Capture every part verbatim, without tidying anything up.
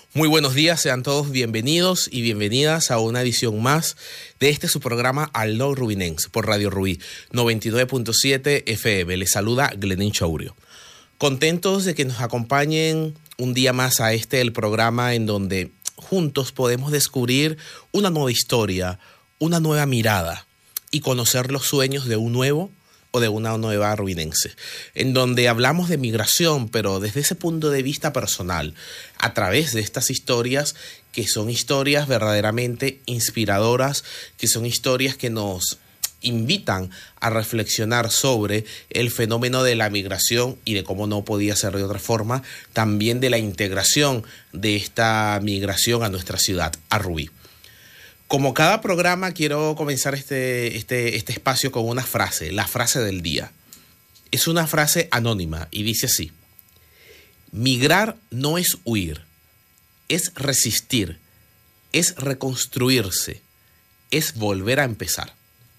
Muy buenos días, sean todos bienvenidos y bienvenidas a una edición más de este su programa Al No Rubinense por Radio Rubí noventa y nueve punto siete F M. Les saluda Glenín Chaurio. Contentos de que nos acompañen un día más a este el programa en donde juntos podemos descubrir una nueva historia, una nueva mirada y conocer los sueños de un nuevo o de una nueva rubinense, en donde hablamos de migración, pero desde ese punto de vista personal, a través de estas historias que son historias verdaderamente inspiradoras, que son historias que nos invitan a reflexionar sobre el fenómeno de la migración y de cómo no podía ser de otra forma, también de la integración de esta migración a nuestra ciudad, a Rubí. Como cada programa, quiero comenzar este, este, este espacio con una frase, la frase del día. Es una frase anónima y dice así: migrar no es huir, es resistir, es reconstruirse, es volver a empezar.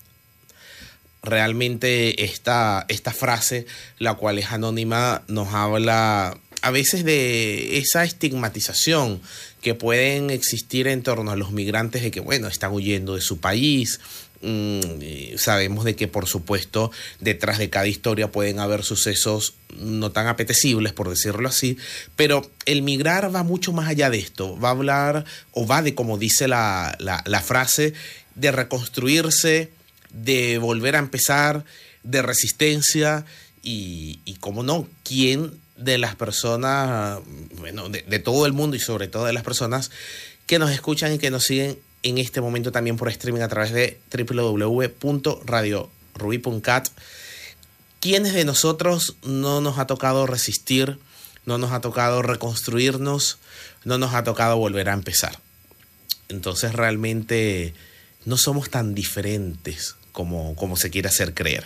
Realmente esta, esta frase, la cual es anónima, nos habla a veces de esa estigmatización que pueden existir en torno a los migrantes, de que, bueno, están huyendo de su país. Mm, sabemos de que, por supuesto, detrás de cada historia pueden haber sucesos no tan apetecibles, por decirlo así, pero el migrar va mucho más allá de esto. Va a hablar, o va de, como dice la, la, la frase, de reconstruirse, de volver a empezar, de resistencia y, y cómo no, ¿quién de las personas, bueno, de, de todo el mundo y sobre todo de las personas que nos escuchan y que nos siguen en este momento también por streaming a través de doble u doble u doble u punto radio rubí punto cat? ¿Quiénes de nosotros no nos ha tocado resistir, no nos ha tocado reconstruirnos, no nos ha tocado volver a empezar? Entonces realmente no somos tan diferentes como, como se quiere hacer creer.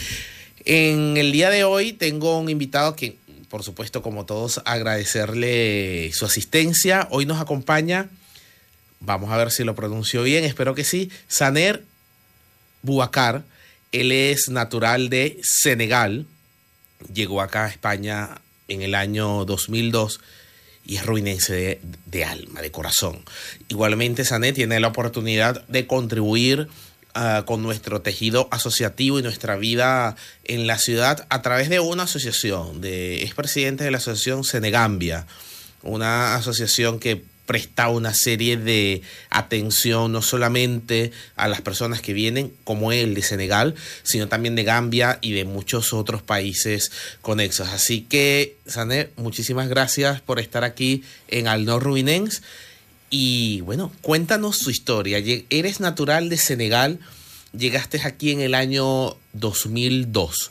En el día de hoy tengo un invitado que, por supuesto, como todos, agradecerle su asistencia. Hoy nos acompaña, vamos a ver si lo pronuncio bien, espero que sí, Saner Boubacar. Él es natural de Senegal, llegó acá a España en el año dos mil dos y es rubinense de, de alma, de corazón. Igualmente, Saner tiene la oportunidad de contribuir Uh, con nuestro tejido asociativo y nuestra vida en la ciudad a través de una asociación. De, es presidente de la asociación Senegambia, una asociación que presta una serie de atención no solamente a las personas que vienen, como él, de Senegal, sino también de Gambia y de muchos otros países conexos. Así que, Saner, muchísimas gracias por estar aquí en Al No Rubinense. Y bueno, cuéntanos su historia. Eres natural de Senegal, llegaste aquí en el año dos mil dos.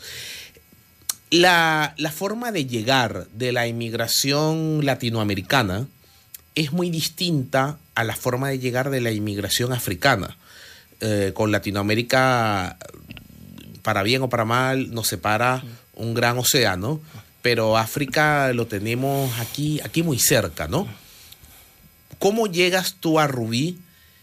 La, la forma de llegar de la inmigración latinoamericana es muy distinta a la forma de llegar de la inmigración africana. Eh, con Latinoamérica, para bien o para mal, nos separa un gran océano, pero África lo tenemos aquí, aquí muy cerca, ¿no? ¿Cómo llegas tú a Rubí?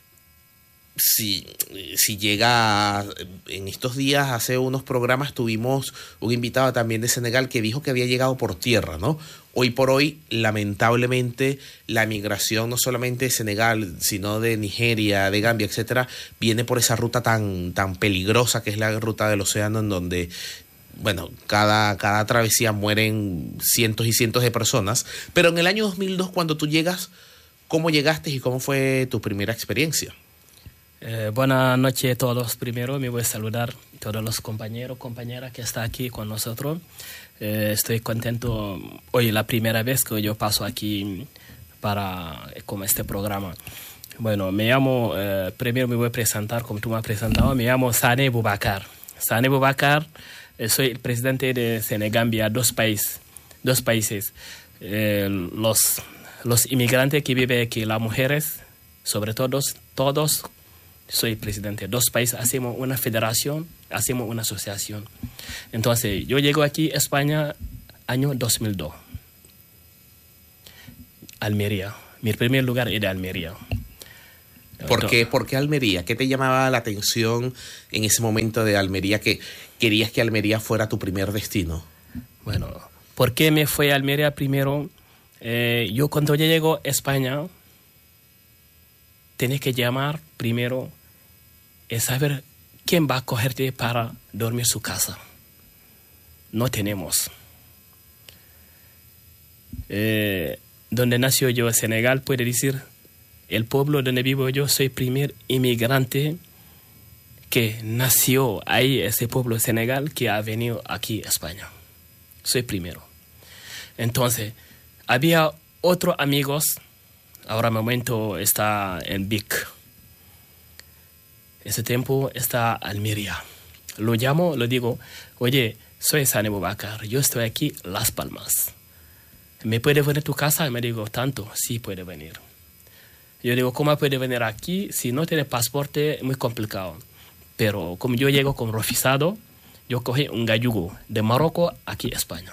Si, si llega, en estos días, hace unos programas, tuvimos un invitado también de Senegal que dijo que había llegado por tierra, ¿no? Hoy por hoy, lamentablemente, la migración no solamente de Senegal, sino de Nigeria, de Gambia, etcétera, viene por esa ruta tan, tan peligrosa que es la ruta del océano, en donde, bueno, cada, cada travesía mueren cientos y cientos de personas. Pero en el año dos mil dos, cuando tú llegas, ¿cómo llegaste y cómo fue tu primera experiencia? Eh, buenas noches a todos. Primero me voy a saludar a todos los compañeros, compañeras que están aquí con nosotros. Eh, estoy contento. Hoy es la primera vez que yo paso aquí para como este programa. Bueno, me llamo, eh, primero me voy a presentar como tú me has presentado. Me llamo Saner Boubacar. Saner Boubacar, eh, soy el presidente de Senegambia, dos países. Dos países. Eh, los... Los inmigrantes que viven aquí, las mujeres, sobre todo, todos, soy presidente de dos países, hacemos una federación, hacemos una asociación. Entonces, yo llego aquí a España año dos mil dos. Almería. Mi primer lugar era Almería. ¿Por qué, ¿Por qué Almería? ¿Qué te llamaba la atención en ese momento de Almería, que querías que Almería fuera tu primer destino? Bueno, ¿por qué me fui a Almería primero? Eh, yo cuando yo llego a España, tienes que llamar primero y saber quién va a cogerte para dormir en su casa. No tenemos. Eh, donde nació yo, Senegal, puede decir, el pueblo donde vivo yo, soy primer inmigrante que nació ahí, ese pueblo de Senegal, que ha venido aquí a España. Soy primero. Entonces, había otros amigos, ahora momento está en Vic. Ese tiempo está Almería. Lo llamo, le digo, oye, soy Sani Boubacar, yo estoy aquí en Las Palmas. ¿Me puede venir a tu casa? Y me digo, tanto, sí puede venir. Yo digo, ¿cómo puede venir aquí? Si no tiene pasaporte, muy complicado. Pero como yo llego con refisado, yo cogí un gallugo de Marruecos aquí a España.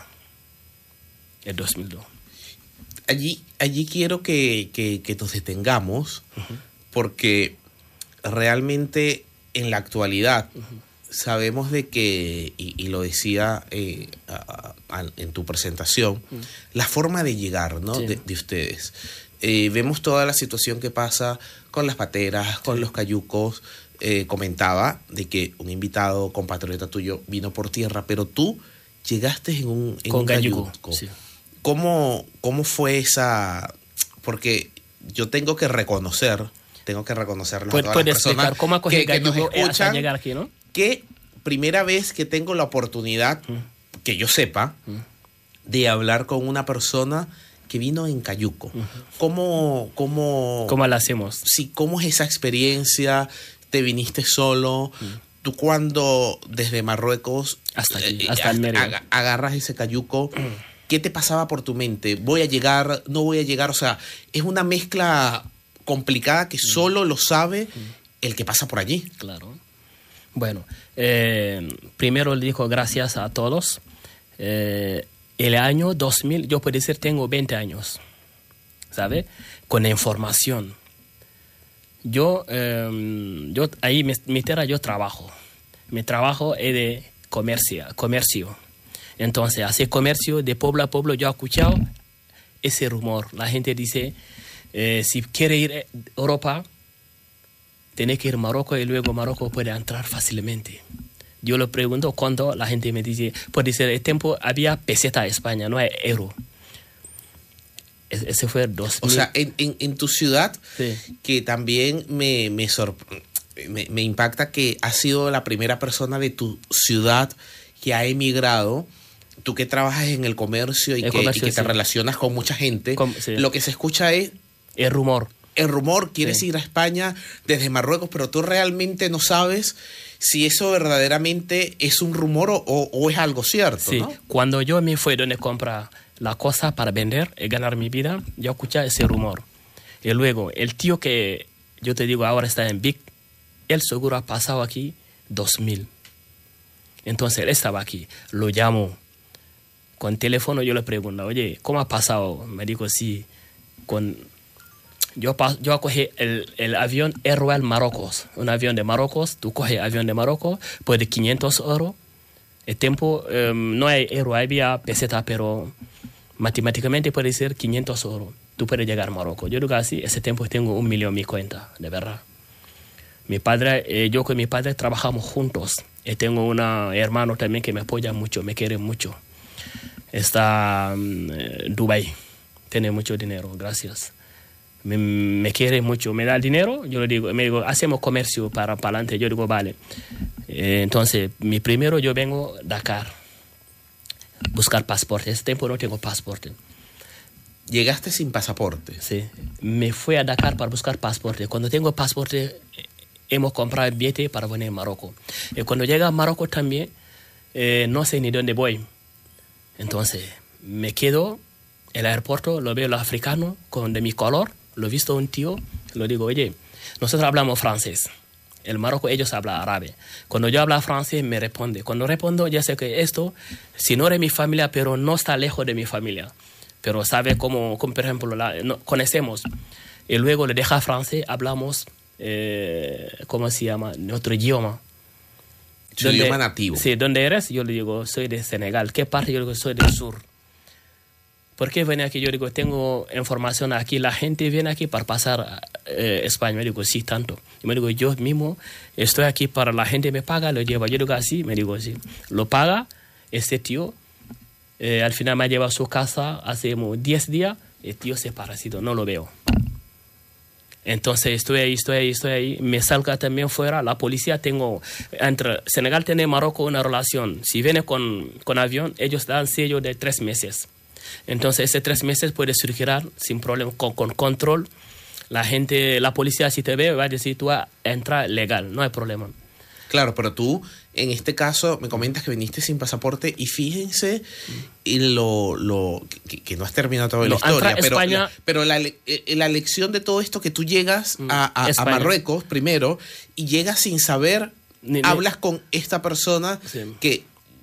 En dos mil dos. Allí, allí quiero que, que, que nos detengamos, uh-huh. porque realmente en la actualidad uh-huh. sabemos de que, y, y lo decía eh, a, a, en tu presentación, uh-huh. la forma de llegar, ¿no? Sí. de, de ustedes. Eh, vemos toda la situación que pasa con las pateras, con sí. los cayucos. Eh, comentaba de que un invitado compatriota tuyo vino por tierra, pero tú llegaste en un, en con un cayuco. cayuco. Sí. ¿Cómo, ¿Cómo fue esa? Porque yo tengo que reconocer, tengo que reconocerlo a todas las personas cómo que, que nos escuchan, llegar aquí, ¿no? Que primera vez que tengo la oportunidad, mm. que yo sepa, mm. de hablar con una persona que vino en cayuco. Mm. ¿Cómo, cómo, ¿Cómo la hacemos? Sí, ¿cómo es esa experiencia? ¿Te viniste solo? Mm. ¿Tú cuando desde Marruecos hasta aquí, eh, hasta Almería, ag- agarras ese cayuco? Mm. ¿Qué te pasaba por tu mente? ¿Voy a llegar? ¿No voy a llegar? O sea, es una mezcla complicada que solo lo sabe el que pasa por allí. Claro. Bueno, eh, primero le digo gracias a todos. Eh, el año dos mil, yo puedo decir, tengo veinte años, ¿sabe? Con información. Yo, eh, yo ahí, mi, mi tierra, yo trabajo. Mi trabajo es de comercio, comercio. Entonces, hacer comercio de pueblo a pueblo, yo he escuchado ese rumor. La gente dice, eh, si quiere ir a Europa, tiene que ir a Marruecos y luego Marruecos puede entrar fácilmente. Yo le pregunto cuándo, la gente me dice, puede ser, el tiempo había peseta en España, no hay euro. Es, ese fue el dos mil. O sea, en, en, en tu ciudad, sí. que también me, me, sorpre- me, me impacta que has sido la primera persona de tu ciudad que ha emigrado. Tú que trabajas en el comercio y el que, comercio, y que te sí. relacionas con mucha gente, Com- sí. lo que se escucha es el rumor. El rumor, quieres sí. ir a España desde Marruecos, pero tú realmente no sabes si eso verdaderamente es un rumor o, o es algo cierto, sí. ¿no? Cuando yo me fui donde comprar la cosa para vender y ganar mi vida, yo escuché ese rumor. Y luego, el tío que yo te digo ahora está en Vic, él seguro ha pasado aquí dos mil. Entonces, él estaba aquí. Lo llamo. Con teléfono yo le pregunto, oye, ¿cómo ha pasado? Me dijo, sí, con... Yo, yo cogí el, el avión Air Royal Marruecos, un avión de Marruecos, tú coges avión de Marruecos, pues de quinientos euros. El tiempo, um, no hay euro, había peseta, pero matemáticamente puede ser quinientos euros. Tú puedes llegar a Marruecos. Yo digo así, ese tiempo tengo un millón en mi cuenta, de verdad. Mi padre, eh, yo con mi padre trabajamos juntos. Y tengo un hermano también que me apoya mucho, me quiere mucho. Está en um, Dubái, tiene mucho dinero, gracias. Me, me quiere mucho, me da el dinero, yo le digo, me digo, hacemos comercio para, para adelante. Yo digo, vale. Eh, entonces, mi primero yo vengo a Dakar, buscar pasaporte. Ese tiempo no tengo pasaporte. ¿Llegaste sin pasaporte? Sí, me fui a Dakar para buscar pasaporte. Cuando tengo pasaporte, hemos comprado el billete para venir a Marruecos. Y cuando llega a Marruecos también, eh, no sé ni dónde voy. Entonces, me quedo en el aeropuerto, lo veo los africanos con de mi color, lo he visto un tío, lo digo, oye, nosotros hablamos francés. El Marruecos, ellos hablan árabe. Cuando yo hablo francés, me responde. Cuando respondo, ya sé que esto, si no es mi familia, pero no está lejos de mi familia. Pero sabe cómo, como por ejemplo, la, no, conocemos. Y luego le deja francés, hablamos, eh, ¿cómo se llama? Nuestro idioma. Su idioma nativo. Sí, ¿dónde eres? Yo le digo, soy de Senegal. ¿Qué parte? Yo le digo, soy del sur. ¿por qué viene aquí? Yo digo, tengo información aquí, la gente viene aquí para pasar a eh, España. Me digo, sí, tanto. Y me digo, yo mismo estoy aquí para la gente me paga, lo lleva. Yo digo, así, me digo, sí. Lo paga ese tío. Eh, al final me ha llevado a su casa hace diez días. El tío se parasitó, no lo veo. Entonces estoy ahí, estoy ahí, estoy ahí. Me salga también fuera. La policía tengo... Entre Senegal tiene Marruecos una relación. Si viene con, con avión, ellos dan sello de tres meses. Entonces, ese tres meses puede circular sin problema, con, con control. La gente, la policía, si te ve, va a decir, tú entras legal, no hay problema. Claro, pero tú, en este caso, me comentas que viniste sin pasaporte y fíjense y lo, lo que, que no has terminado toda la historia, pero, España, la, pero la, la lección de todo esto que tú llegas a, a, a Marruecos primero y llegas sin saber, ni, hablas ni, con esta persona sí. que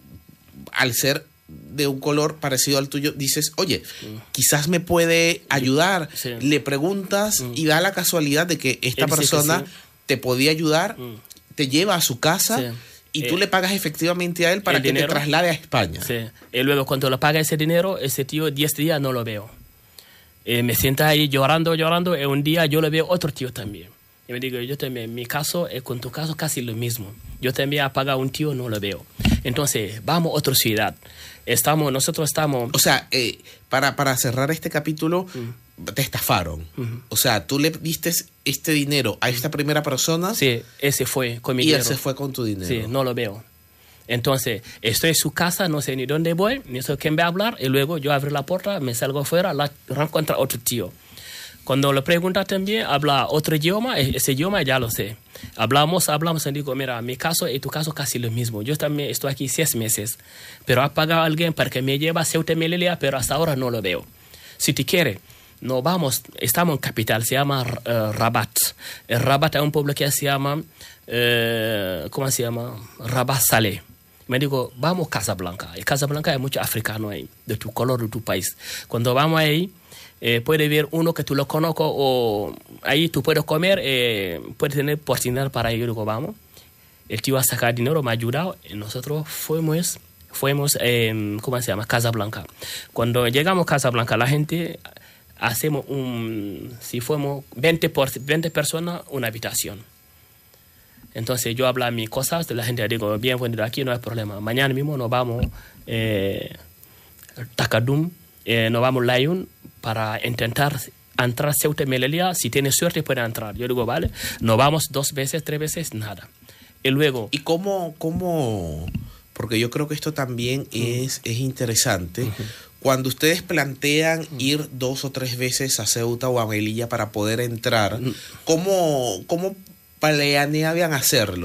al ser de un color parecido al tuyo, dices, oye, mm. quizás me puede ayudar, sí. le preguntas mm. y da la casualidad de que esta Él persona que sí. te podía ayudar, mm. te lleva a su casa sí. y eh, tú le pagas efectivamente a él para que dinero, te traslade a España. Sí. Y luego cuando le paga ese dinero, ese tío diez días no lo veo. Eh, me sienta ahí llorando, llorando, y un día yo le veo otro tío también. Y me digo, yo también, mi caso es con tu caso casi lo mismo. Yo también apaga a un tío, no lo veo. Entonces, vamos a otra ciudad. Estamos, nosotros estamos... O sea, eh, para, para cerrar este capítulo, uh-huh. te estafaron. Uh-huh. O sea, tú le diste este dinero a esta primera persona. Sí, ese fue con mi y dinero. Y él se fue con tu dinero. Sí, no lo veo. Entonces, estoy en su casa, no sé ni dónde voy, ni sé quién va a hablar, y luego yo abro la puerta, me salgo afuera, la encuentro otro tío. Cuando le pregunta también, habla otro idioma, ese idioma ya lo sé. Hablamos, hablamos y digo, mira, mi caso y tu caso casi lo mismo. Yo también estoy aquí seis meses, pero ha pagado a alguien para que me lleve a Ceuta y Melilla, pero hasta ahora no lo veo. Si te quiere, no vamos, estamos en capital, se llama uh, Rabat. El Rabat es un pueblo que se llama, uh, ¿cómo se llama? Rabat Saleh. Me digo, vamos a Casablanca. En Casablanca hay muchos africanos ahí, de tu color, de tu país. Cuando vamos ahí, Eh, puede ver uno que tú lo conozco o ahí tú puedes comer, eh, puedes tener oportunidad para ir, digo, vamos. El tío a sacar dinero, me ha ayudado y nosotros fuimos, fuimos eh, ¿cómo se llama? Casablanca. Cuando llegamos a Casablanca, la gente, hacemos un, si fuimos veinte, por, veinte personas, una habitación. Entonces yo hablo mis cosas, de la gente digo, bienvenido aquí, no hay problema. Mañana mismo nos vamos eh, Takadum, eh, nos vamos Layún, para intentar entrar a Ceuta y Melilla. Si tiene suerte puede entrar. Yo digo, vale, nos vamos dos veces, tres veces, nada. Y luego... ¿Y cómo, cómo? Porque yo creo que esto también uh-huh. es, es interesante. Uh-huh. Cuando ustedes plantean uh-huh. ir dos o tres veces a Ceuta o a Melilla para poder entrar, uh-huh. ¿cómo, cómo planeaban hacerlo?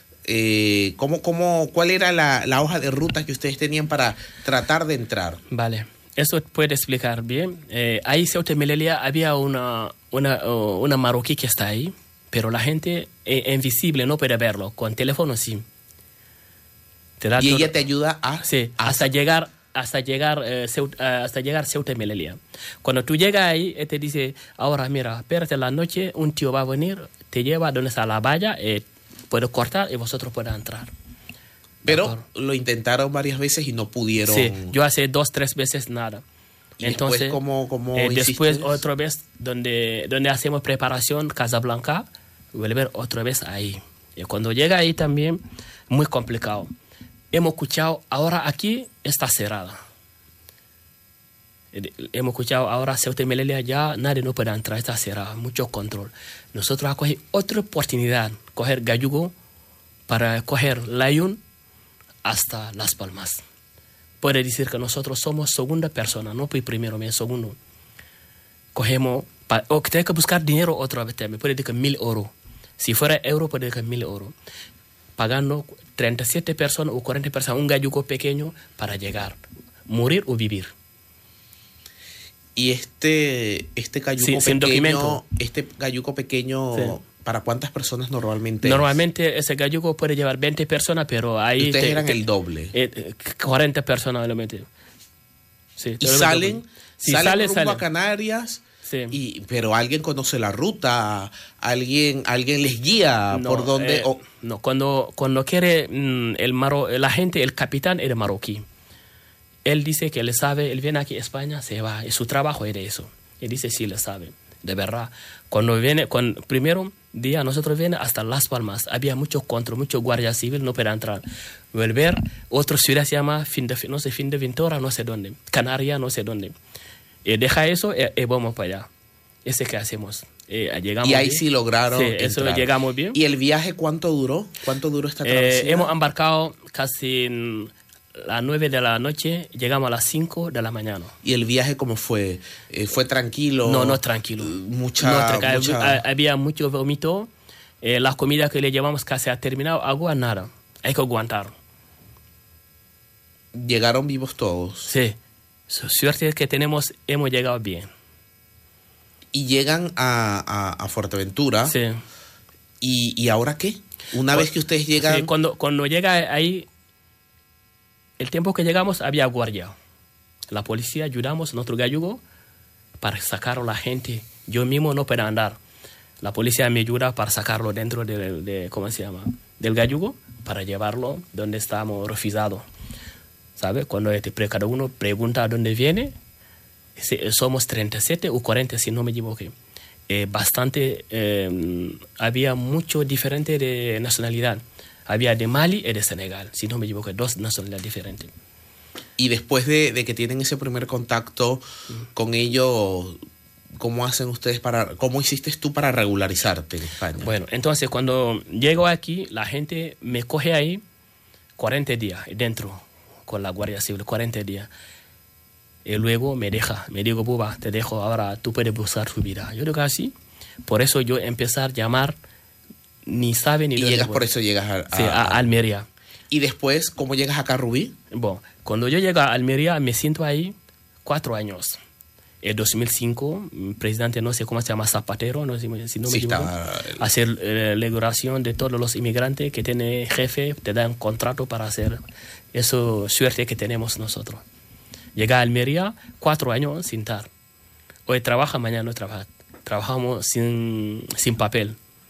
Eh, ¿cómo, cómo, ¿Cuál era la, la hoja de ruta que ustedes tenían para tratar de entrar? Vale. Eso puede explicar bien. Eh, ahí Ceuta y Melilla había una, una, uh, una marroquí que está ahí, pero la gente es invisible, no puede verlo. Con teléfono sí. Te da y todo, ella te ayuda a... Sí, a hasta llegar hasta llegar, eh, Ceuta, hasta llegar Ceuta y Melilla. Cuando tú llegas ahí, él te dice, ahora mira, espérate la noche, un tío va a venir, te lleva donde está la valla, eh, puede cortar y vosotros pueden entrar. Pero lo intentaron varias veces y no pudieron. Sí, yo hace dos, tres veces nada. ¿Y entonces, después cómo, cómo eh, después otra vez donde, donde hacemos preparación, Casablanca, volver otra vez ahí. Y cuando llega ahí también, muy complicado. Hemos escuchado, ahora aquí está cerrada. Hemos escuchado, ahora Ceuta y Melilla ya nadie no puede entrar, está cerrada, mucho control. Nosotros a coger otra oportunidad, coger Gallugo para coger Layún hasta Las Palmas. Puede decir que nosotros somos segunda persona, no fui primero, me segundo. Cogemos, pa, o que tengo que buscar dinero otra vez también, puede decir que mil euros. Si fuera euro, puede decir que mil euros. Pagando treinta y siete personas o cuarenta personas, un gallugo pequeño para llegar, morir o vivir. Y este, este gallugo sí, pequeño, este gallugo pequeño... Sí. ¿Para cuántas personas normalmente? Normalmente ese gallugo puede llevar veinte personas, pero ahí... Ustedes te, eran te, el doble. Eh, cuarenta personas normalmente. Sí, y salen, sí, salen sale, rumbo sale. a Canarias, sí. y, pero alguien conoce la ruta, alguien, alguien les guía no, por dónde... Eh, oh. No, cuando, cuando quiere mm, el maro, la gente, el capitán era marroquí. él dice que le sabe, él viene aquí a España, se va, y su trabajo es de eso. Él dice sí le sabe, de verdad. Cuando viene, cuando, primero día nosotros viene hasta Las Palmas, había mucho control, mucho guardia civil, no para entrar. Volver, otra ciudad se llama, fin de, no sé, fin de Ventura, no sé dónde, Canaria, no sé dónde. Y deja eso y, y vamos para allá. Ese que hacemos. Eh, llegamos y ahí bien. Sí lograron sí, eso entrar. Llegamos bien. ¿Y el viaje cuánto duró? ¿Cuánto duró esta travesía? Eh, hemos embarcado casi a las nueve de la noche, llegamos a las cinco de la mañana. ¿Y el viaje cómo fue? Eh, ¿Fue tranquilo? No, no tranquilo. Mucha, no, tra mucha... Había mucho vómito. Eh, las comidas que le llevamos casi ha terminado. Agua, nada. Hay que aguantar. ¿Llegaron vivos todos? Sí. Suerte que tenemos, hemos llegado bien. Y llegan a, a, a Fuerteventura. Sí. ¿Y, ¿Y ahora qué? Una Cu vez que ustedes llegan... Sí, cuando, cuando llega ahí, el tiempo que llegamos había guardia. La policía ayudamos, nuestro gallugo, para sacar a la gente. Yo mismo no puedo andar. La policía me ayuda para sacarlo dentro de, de ¿cómo se llama? Del gallugo, para llevarlo donde estamos refugiados. ¿Sabes? Cuando cada uno pregunta dónde viene, somos treinta y siete o cuarenta, si no me equivoqué. Eh, bastante, eh, había mucho diferente de nacionalidad. Había de Mali y de Senegal, si no me equivoqué, dos nacionalidades diferentes. Y después de, de que tienen ese primer contacto mm. con ellos, ¿cómo hacen ustedes para, cómo hiciste tú para regularizarte en España? Bueno, entonces cuando llego aquí, la gente me coge ahí cuarenta días dentro con la Guardia Civil, cuarenta días. Y luego me deja, me digo, Buba, te dejo, ahora tú puedes buscar tu vida. Yo digo así. Por eso yo empezar a llamar, ni sabe ni y dónde llegas voy. Por eso llegas a, a, sí, a Almería. ¿Y después cómo llegas acá a Rubí? Bueno, cuando yo llego a Almería me siento ahí cuatro años. En dos mil cinco, el presidente, no sé cómo se llama, Zapatero, no sé si no me sí, equivoco, el... hacer eh, la liberación de todos los inmigrantes que tiene jefe, te dan contrato para hacer eso, suerte que tenemos nosotros. Llega a Almería, cuatro años sin estar. Hoy trabaja, mañana no trabaja. Trabajamos sin, sin papel.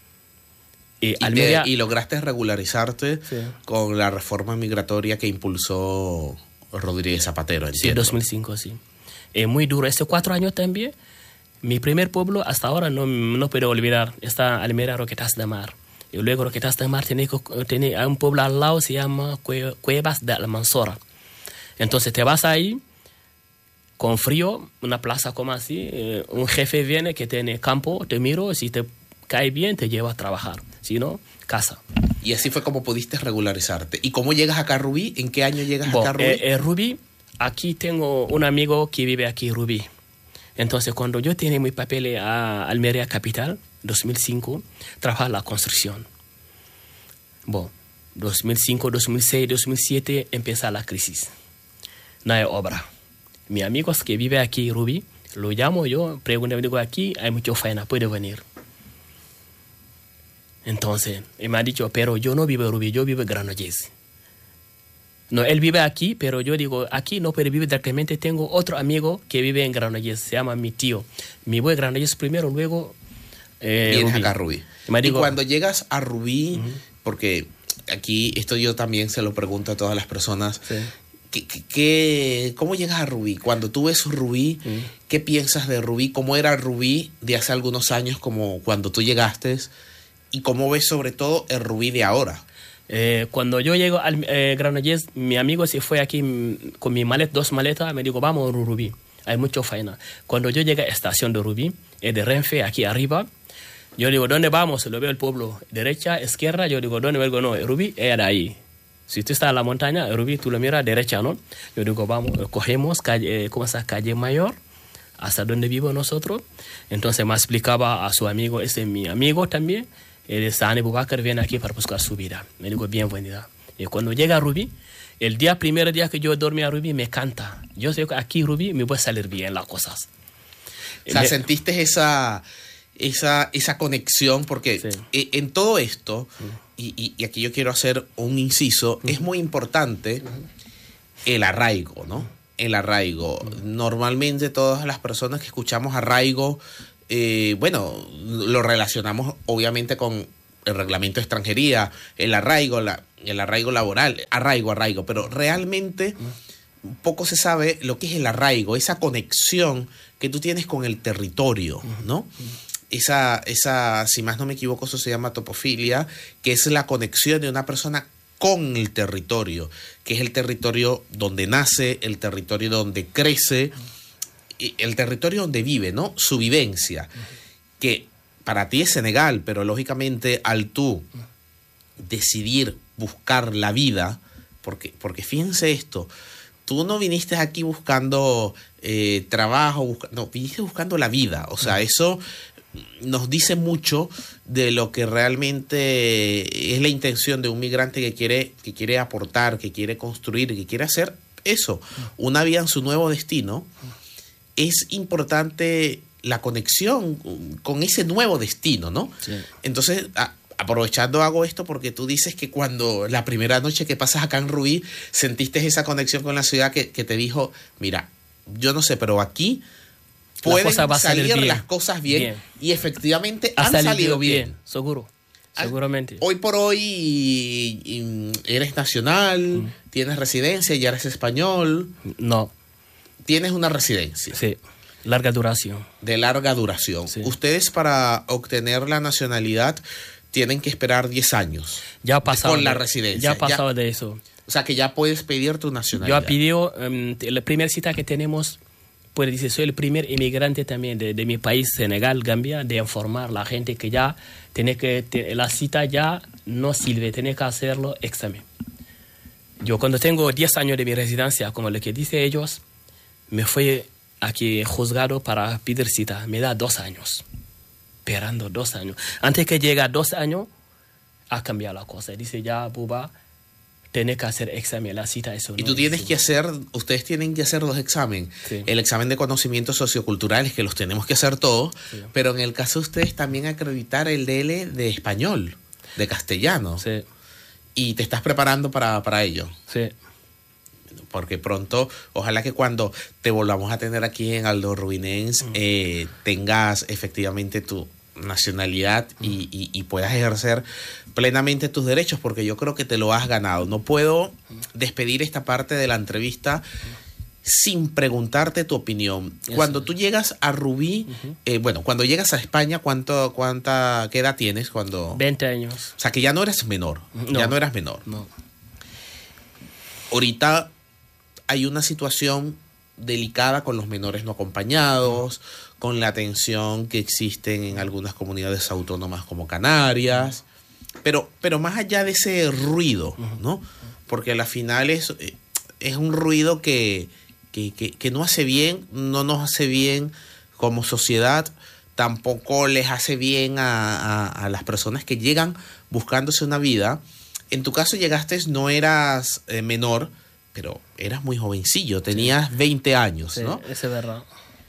Y, y, Almería, te, y lograste regularizarte sí. con la reforma migratoria que impulsó Rodríguez Zapatero, entiendo. Sí, dos mil cinco, sí. Es muy duro. Estos cuatro años también, mi primer pueblo hasta ahora no, no puedo olvidar. Está Almería, Roquetas de Mar. Y luego Roquetas de Mar tiene, tiene un pueblo al lado, se llama Cuevas de Almanzora. Entonces te vas ahí, con frío, una plaza como así, eh, un jefe viene que tiene campo, te miro, si te cae bien te lleva a trabajar, si no, casa. Y así fue como pudiste regularizarte. ¿Y cómo llegas acá a Rubí? ¿En qué año llegas bueno, acá a Rubí? Eh, eh, Rubí, aquí tengo un amigo que vive aquí en Rubí. Entonces cuando yo tenía mi papel a Almería Capital, dos mil cinco, trabajaba en la construcción. Bueno, dos mil cinco, dos mil seis, dos mil siete empieza la crisis. No hay obra. Mi amigo que vive aquí en Rubí, lo llamo yo, pregunto, digo, aquí hay mucha faena, puede venir. Entonces, él me ha dicho, pero yo no vivo en Rubí, yo vivo en Granollers. No, él vive aquí, pero yo digo, aquí no puede vivir directamente. Tengo otro amigo que vive en Granollers, se llama mi tío. Me voy a Granollers primero, luego eh, vienes Rubí. acá a Rubí. Y, digo, y cuando llegas a Rubí, uh-huh. porque aquí, esto yo también se lo pregunto a todas las personas, sí. ¿Qué, qué, qué, ¿Cómo llegas a Rubí? Cuando tú ves Rubí, mm. ¿qué piensas de Rubí? ¿Cómo era Rubí de hace algunos años, como cuando tú llegaste? ¿Y cómo ves sobre todo el Rubí de ahora? Eh, cuando yo llego al eh, Granollers, mi amigo se fue aquí con mi maleta, dos maletas, me dijo, vamos a Rubí, hay mucha faena. Cuando yo llegué a la estación de Rubí, eh, de Renfe, aquí arriba, yo digo, ¿dónde vamos? Lo veo el pueblo, derecha, izquierda, yo digo, ¿dónde vengo? No, Rubí era ahí. Si tú estás en la montaña, Rubí, tú lo miras derecha, ¿no? Yo digo, vamos, cogemos calle, eh, ¿cómo se llama? Calle Mayor, hasta donde vivo nosotros. Entonces me explicaba a su amigo, ese es mi amigo también, el Sani Boubacar viene aquí para buscar su vida. Me digo, bienvenida. Y cuando llega a Rubí, el día, primer día que yo dormí a Rubí, me canta. Yo sé que aquí Rubí me voy a salir bien las cosas. O sea, me... ¿sentiste esa, esa, esa conexión? Porque sí. en todo esto... Sí. Y, y, y aquí yo quiero hacer un inciso, uh-huh. es muy importante el arraigo, ¿no? El arraigo. Uh-huh. Normalmente todas las personas que escuchamos arraigo, eh, bueno, lo relacionamos obviamente con el reglamento de extranjería, el arraigo, la, el arraigo laboral, arraigo, arraigo, pero realmente uh-huh. poco se sabe lo que es el arraigo, esa conexión que tú tienes con el territorio, ¿no? Esa, esa, si más no me equivoco, eso se llama topofilia, que es la conexión de una persona con el territorio, que es el territorio donde nace, el territorio donde crece, el territorio donde vive, ¿no? Su vivencia, que para ti es Senegal, pero lógicamente al tú decidir buscar la vida, porque, porque fíjense esto, tú no viniste aquí buscando eh, trabajo, busca, no, viniste buscando la vida, o sea, eso nos dice mucho de lo que realmente es la intención de un migrante que quiere, que quiere aportar, que quiere construir, que quiere hacer eso, una vida en su nuevo destino. Es importante la conexión con ese nuevo destino, ¿no? Sí. Entonces, a, aprovechando hago esto porque tú dices que cuando la primera noche que pasas acá en Rubí sentiste esa conexión con la ciudad que, que te dijo, mira, yo no sé, pero aquí pueden salir bien. las cosas bien, bien. Y efectivamente ha han salido, salido bien. bien. Seguro, seguramente. Hoy por hoy y, y eres nacional, mm. tienes residencia, ya eres español. No. Tienes una residencia. Sí, larga duración. De larga duración. Sí. Ustedes para obtener la nacionalidad tienen que esperar diez años. Ya ha pasado. Con la de, residencia. Ya ha pasado ya, de eso. O sea que ya puedes pedir tu nacionalidad. Yo he pedido, um, la primera cita que tenemos, pues dice, soy el primer inmigrante también de, de mi país, Senegal, Gambia, de informar a la gente que ya tiene que, te, la cita ya no sirve, tiene que hacerlo examen. Yo cuando tengo diez años de mi residencia, como lo que dicen ellos, me fui aquí juzgado para pedir cita. Me da dos años. Esperando dos años. Antes que llegue a dos años, ha cambiado la cosa. Dice ya, Buba, tiene que hacer examen. La cita eso y no tú tienes es, que hacer, ustedes tienen que hacer dos exámenes. Sí. El examen de conocimientos socioculturales, que los tenemos que hacer todos, sí. Pero en el caso de ustedes también acreditar el D L de español, de castellano. Sí. Y te estás preparando para, para ello. Sí. Porque pronto, ojalá que cuando te volvamos a tener aquí en Aldo Rubinense, mm. eh, tengas efectivamente tu nacionalidad mm. y, y, y puedas ejercer plenamente tus derechos, porque yo creo que te lo has ganado. No puedo mm. despedir esta parte de la entrevista mm. sin preguntarte tu opinión. Eso. Cuando tú llegas a Rubí, uh-huh. eh, bueno, cuando llegas a España, ¿cuánto, cuánta, ¿qué edad tienes? Cuando veinte años. O sea, que ya no eres menor. No. Ya no eras menor. No. Ahorita hay una situación delicada con los menores no acompañados, uh-huh. con la tensión que existen en algunas comunidades autónomas como Canarias, uh-huh. pero, pero más allá de ese ruido, uh-huh. ¿no? Porque al final es, es un ruido que, que, que, que no hace bien, no nos hace bien como sociedad, tampoco les hace bien a, a, a las personas que llegan buscándose una vida. En tu caso llegaste, no eras eh, menor, pero eras muy jovencillo, tenías sí. veinte años, sí, ¿no? Eso es verdad.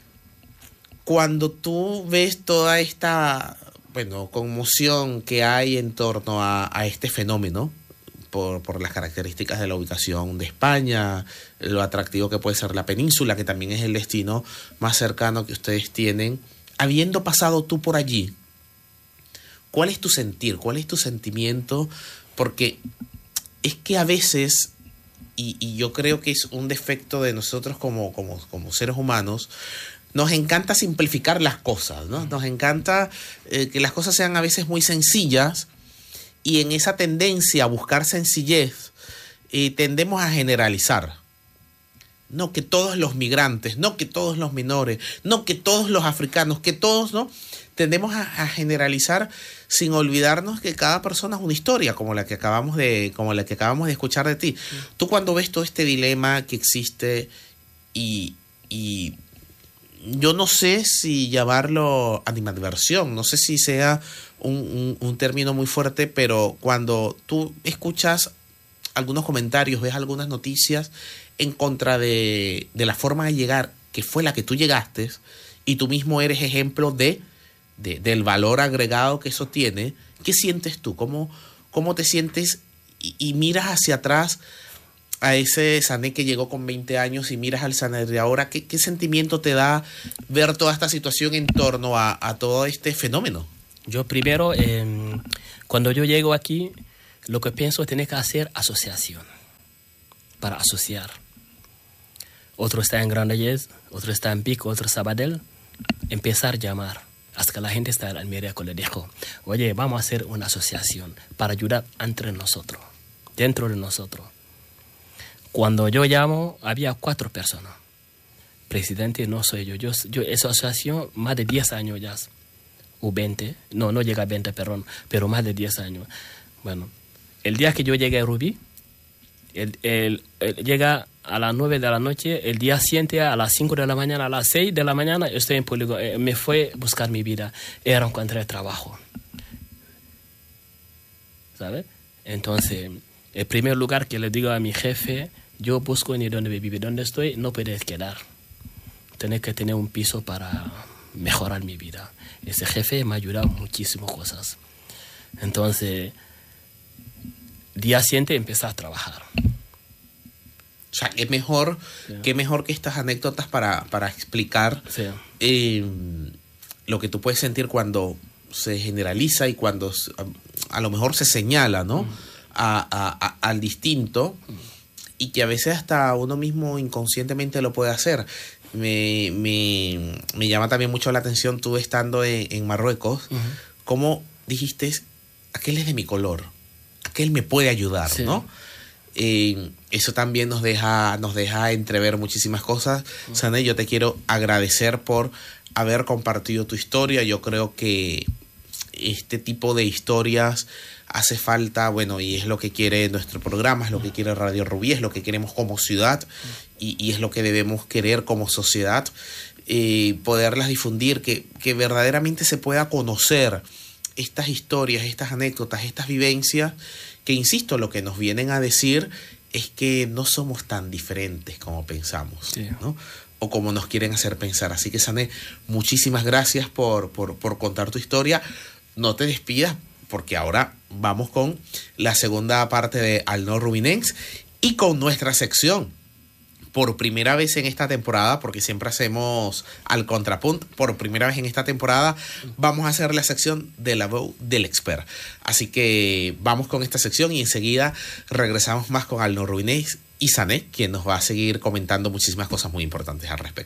Cuando tú ves toda esta, bueno, conmoción que hay en torno a, a este fenómeno, por, por las características de la ubicación de España, lo atractivo que puede ser la península, que también es el destino más cercano que ustedes tienen, habiendo pasado tú por allí, ¿cuál es tu sentir? ¿Cuál es tu sentimiento? Porque es que a veces... Y, y yo creo que es un defecto de nosotros como, como, como seres humanos, nos encanta simplificar las cosas, ¿no? Nos encanta eh, que las cosas sean a veces muy sencillas, y en esa tendencia a buscar sencillez eh, tendemos a generalizar. No que todos los migrantes, no que todos los menores, no que todos los africanos, que todos, ¿no? Tendemos a, a generalizar sin olvidarnos que cada persona es una historia, como la que acabamos de, como la que acabamos de escuchar de ti. Sí. Tú cuando ves todo este dilema que existe y, y yo no sé si llamarlo animadversión, no sé si sea un, un, un término muy fuerte, pero cuando tú escuchas algunos comentarios, ves algunas noticias en contra de, de la forma de llegar, que fue la que tú llegaste, y tú mismo eres ejemplo de, de del valor agregado que eso tiene, ¿qué sientes tú? ¿Cómo, cómo te sientes? Y, y miras hacia atrás a ese Sané que llegó con veinte años y miras al Sané de ahora, ¿qué, qué sentimiento te da ver toda esta situación en torno a, a todo este fenómeno? Yo primero, eh, cuando yo llego aquí, lo que pienso es tener que hacer asociación, para asociar. otro está en Granollers, otro está en Pico, otro Sabadell. Empezar a llamar hasta que la gente está en Almería que le dijo, oye, vamos a hacer una asociación para ayudar entre nosotros, dentro de nosotros. Cuando yo llamo, había cuatro personas. Presidente no soy yo. Yo, yo esa asociación más de diez años ya. O veinte. No, no llega a veinte, perdón. Pero más de diez años. Bueno, el día que yo llegué a Rubí, el, el, el, llega a las nueve de la noche, el día siguiente a las cinco de la mañana, a las seis de la mañana, estoy en Polígono. Eh, me fue a buscar mi vida. Era encontrar trabajo. ¿Sabes? Entonces, el primer lugar que le digo a mi jefe, yo busco ni dónde vivir, donde estoy, no puedes quedar. Tienes que tener un piso para mejorar mi vida. Ese jefe me ha ayudado muchísimas cosas. Entonces, día siguiente empecé a trabajar. O sea, qué mejor, sí. qué mejor que estas anécdotas para, para explicar sí. eh, lo que tú puedes sentir cuando se generaliza y cuando a, a lo mejor se señala, ¿no? Mm. A, a, a, al distinto. Mm. Y que a veces hasta uno mismo inconscientemente lo puede hacer. Me, me, me llama también mucho la atención tú estando en, en Marruecos, uh-huh. cómo dijiste, aquel es de mi color, aquel me puede ayudar, sí. ¿no? Eh, eso también nos deja, nos deja entrever muchísimas cosas. Uh-huh. Sané, yo te quiero agradecer por haber compartido tu historia. Yo creo que este tipo de historias hace falta, bueno, y es lo que quiere nuestro programa, es lo que quiere Radio Rubí, es lo que queremos como ciudad y, y es lo que debemos querer como sociedad, eh, poderlas difundir, que, que verdaderamente se pueda conocer estas historias, estas anécdotas, estas vivencias, que insisto, lo que nos vienen a decir es que no somos tan diferentes como pensamos, sí. ¿no? O como nos quieren hacer pensar. Así que, Sané, muchísimas gracias por, por, por contar tu historia. No te despidas, porque ahora vamos con la segunda parte de Al Nord Rubinense y con nuestra sección. Por primera vez en esta temporada, porque siempre hacemos al contrapunto, por primera vez en esta temporada vamos a hacer la sección de la voz del expert. Así que vamos con esta sección y enseguida regresamos más con Al Nord Rubinense y Sané, quien nos va a seguir comentando muchísimas cosas muy importantes al respecto.